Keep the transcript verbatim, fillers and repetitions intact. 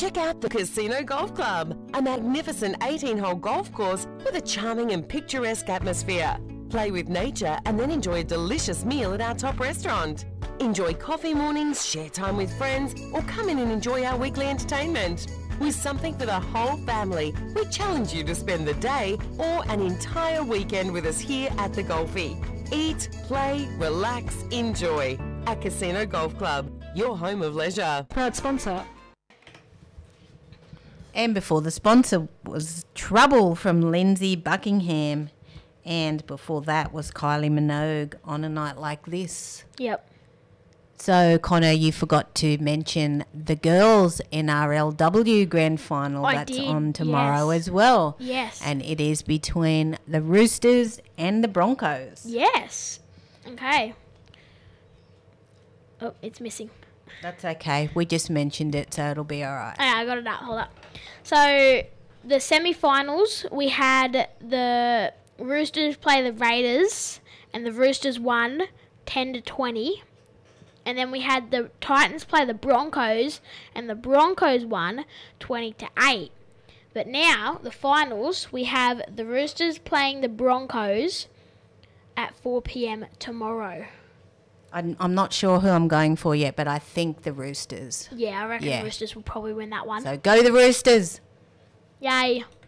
Check out the Casino Golf Club, a magnificent eighteen-hole golf course with a charming and picturesque atmosphere. Play with nature and then enjoy a delicious meal at our top restaurant. Enjoy coffee mornings, share time with friends, or come in and enjoy our weekly entertainment. With something for the whole family, we challenge you to spend the day or an entire weekend with us here at the Golfie. Eat, play, relax, enjoy. At Casino Golf Club, your home of leisure. Proud sponsor. And before the sponsor was Trouble from Lindsay Buckingham. And before that was Kylie Minogue, On a Night Like This. Yep. So, Connor, you forgot to mention the girls' N R L W Grand Final. I That's did, on tomorrow yes. as well. Yes. And it is between the Roosters and the Broncos. Yes. Okay. Oh, it's missing. That's okay. We just mentioned it, so it'll be all right. Oh, yeah, I got it out. Hold up. So, the semi-finals, we had the Roosters play the Raiders, and the Roosters won ten to twenty. And then we had the Titans play the Broncos, and the Broncos won twenty to eight. But now, the finals, we have the Roosters playing the Broncos at four p.m. tomorrow. I'm, I'm not sure who I'm going for yet, but I think the Roosters. Yeah, I reckon Yeah. the Roosters will probably win that one. So go the Roosters. Yay.